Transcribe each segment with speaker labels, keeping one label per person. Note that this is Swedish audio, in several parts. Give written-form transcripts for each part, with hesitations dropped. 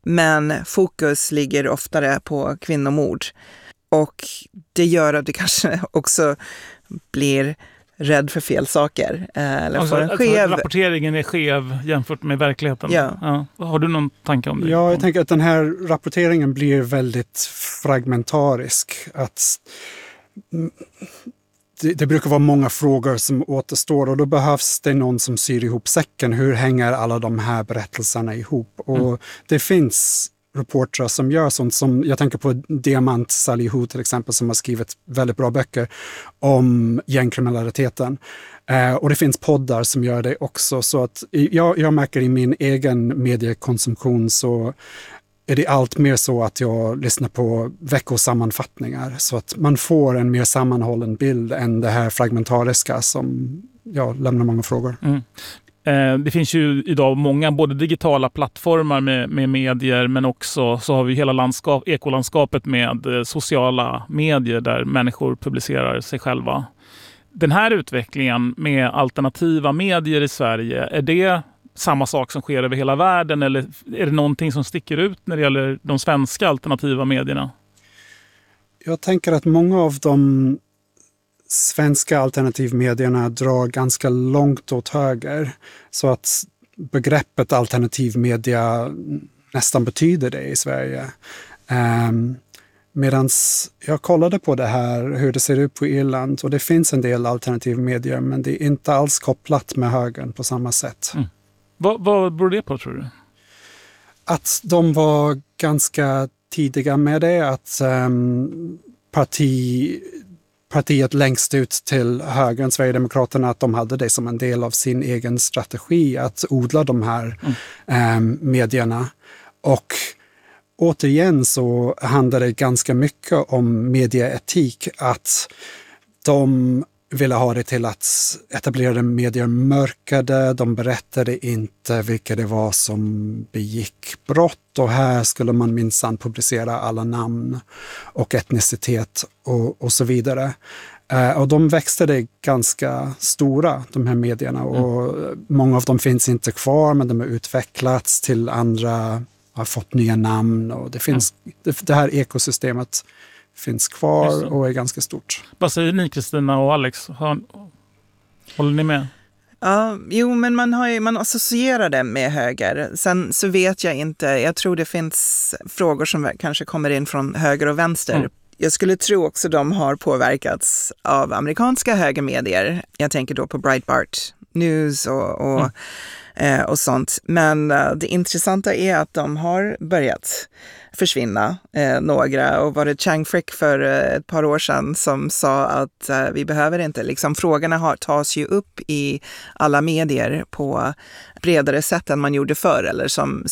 Speaker 1: Men fokus ligger oftare på kvinnomord. Och det gör att det kanske också blir rädd för fel saker. Eller
Speaker 2: alltså,
Speaker 1: får en skev...
Speaker 2: rapporteringen är skev jämfört med verkligheten.
Speaker 1: Ja.
Speaker 2: Har du någon tanke om det?
Speaker 3: Ja, jag tänker att den här rapporteringen blir väldigt fragmentarisk. Att det brukar vara många frågor som återstår och då behövs det någon som syr ihop säcken. Hur hänger alla de här berättelserna ihop? Och det finns reportrar som gör sånt, som jag tänker på Diamant Salihu till exempel, som har skrivit väldigt bra böcker om gängkriminaliteten. Och det finns poddar som gör det också. Så att jag märker i min egen mediekonsumtion så är det allt mer så att jag lyssnar på veckosammanfattningar så att man får en mer sammanhållen bild än det här fragmentariska som lämnar många frågor.
Speaker 2: Det finns ju idag många både digitala plattformar med medier, men också så har vi hela ekolandskapet med sociala medier där människor publicerar sig själva. Den här utvecklingen med alternativa medier i Sverige, är det samma sak som sker över hela världen eller är det någonting som sticker ut när det gäller de svenska alternativa medierna?
Speaker 3: Jag tänker att många av de svenska alternativmedierna drar ganska långt åt höger så att begreppet alternativmedia nästan betyder det i Sverige. Medan jag kollade på det här, hur det ser ut på Irland, och det finns en del alternativmedier men det är inte alls kopplat med högern på samma sätt.
Speaker 2: Vad beror det på, tror du?
Speaker 3: Att de var ganska tidiga med det, att partiet längst ut till högern, Sverigedemokraterna, att de hade det som en del av sin egen strategi att odla de här medierna. Och återigen så handlar det ganska mycket om medieetik, att de ville ha det till att etablerade medier mörkade, de berättade inte vilka det var som begick brott och här skulle man minsann publicera alla namn och etnicitet och så vidare. Och de växte det ganska stora, de här medierna, och många av dem finns inte kvar men de har utvecklats till andra, har fått nya namn och det finns det här ekosystemet finns kvar och är ganska stort. Vad
Speaker 2: säger ni, Kristina och Alex? Håller ni med?
Speaker 1: Ja, jo, men man associerar det med höger. Sen så vet jag inte, jag tror det finns frågor som kanske kommer in från höger och vänster. Jag skulle tro också de har påverkats av amerikanska högermedier. Jag tänker då på Breitbart News och sånt. Men det intressanta är att de har börjat försvinna, några. Och var det Chang Frick för ett par år sedan som sa att vi behöver inte, liksom, frågorna tas ju upp i alla medier på bredare sätt än man gjorde förr, eller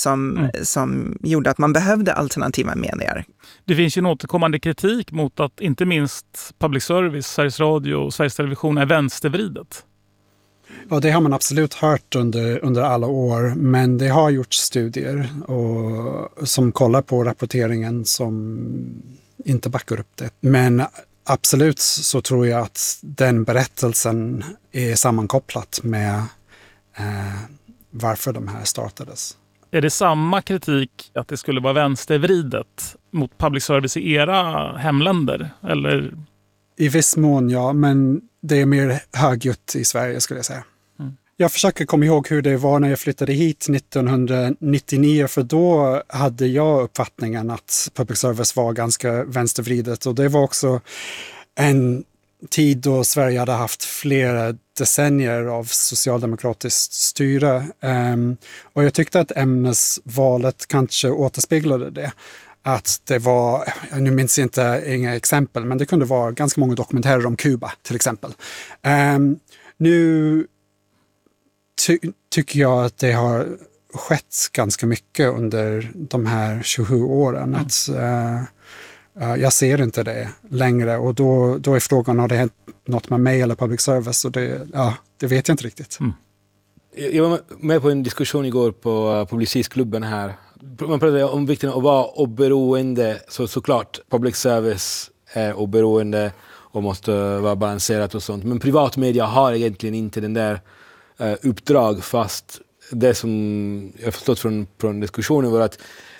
Speaker 1: som gjorde att man behövde alternativa medier.
Speaker 2: Det finns ju en återkommande kritik mot att inte minst public service, Sveriges Radio och Sveriges Television är vänstervridet.
Speaker 3: Ja, det har man absolut hört under alla år, men det har gjorts studier som kollar på rapporteringen som inte backar upp det. Men absolut så tror jag att den berättelsen är sammankopplat med varför de här startades.
Speaker 2: Är det samma kritik att det skulle vara vänstervridet mot public service i era hemländer? Eller?
Speaker 3: I viss mån, ja, men det är mer högljutt i Sverige, skulle jag säga. Jag försöker komma ihåg hur det var när jag flyttade hit 1999, för då hade jag uppfattningen att public service var ganska vänstervridet, och det var också en tid då Sverige hade haft flera decennier av socialdemokratiskt styre. Och jag tyckte att ämnesvalet kanske återspeglade det. Att det var, nu minns jag inte inga exempel, men det kunde vara ganska många dokumentärer om Kuba till exempel. Nu tycker jag att det har skett ganska mycket under de här 27 åren. Att, jag ser inte det längre, och då är frågan, har det hänt något med mig eller public service? Och det vet jag inte riktigt.
Speaker 4: Jag var med på en diskussion igår på Publicistklubben här. Man pratade om vikten av att vara oberoende, såklart public service är oberoende och måste vara balanserat och sånt. Men privatmedia har egentligen inte den där uppdrag, fast det som jag förstått från diskussionen var att